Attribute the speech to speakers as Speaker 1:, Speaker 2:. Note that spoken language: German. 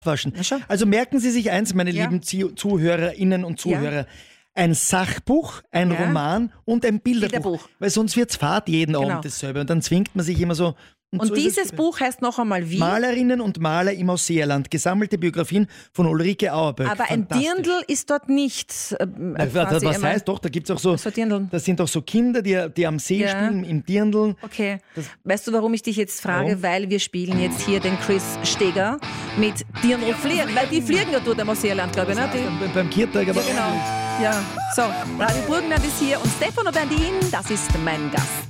Speaker 1: waschen.
Speaker 2: Na schon.
Speaker 1: Also merken Sie sich eins, meine lieben Zuhörerinnen und Zuhörer. Ein Sachbuch, ein Roman und ein Bilderbuch. Weil sonst wird's fad jeden Abend dasselbe. Und dann zwingt man sich immer so.
Speaker 2: Und
Speaker 1: so
Speaker 2: dieses Buch heißt noch einmal wie?
Speaker 1: Malerinnen und Maler im Ausseerland. Gesammelte Biografien von Ulrike Auerböck.
Speaker 2: Aber ein Dirndl ist dort nicht.
Speaker 1: Was heißt doch, da gibt es auch so. Das sind doch so Kinder, die am See spielen, im Dirndl.
Speaker 2: Okay. Weißt du, warum ich dich jetzt frage? Weil wir spielen jetzt hier den Chris Steger mit Dirndl fliegen. Weil die fliegen ja dort am Ausseerland, glaube ich. Ne?
Speaker 1: Beim Kirtag, aber.
Speaker 2: Ja, genau. Ja. So, Radio Burgenland ist hier und Stefano Bernardin, das ist mein Gast.